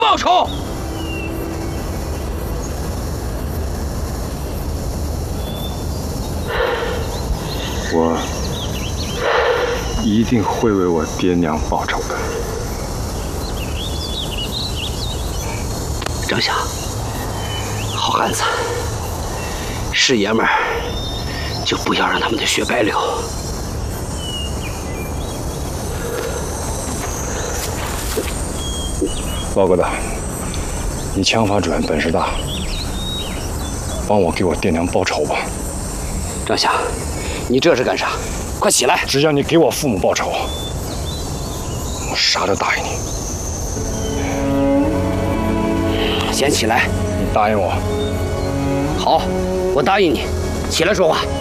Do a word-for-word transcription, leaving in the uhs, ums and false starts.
报仇。 我一定会为我爹娘报仇的。 张夏，好汉子，是爷们儿，就不要让他们的血白流。 老疙瘩，你枪法准，本事大，帮我给我爹娘报仇吧。 张夏，你这是干啥？快起来！ 只要你给我父母报仇，我啥都答应你。 先起来！ 你答应我？ 好，我答应你。起来说话。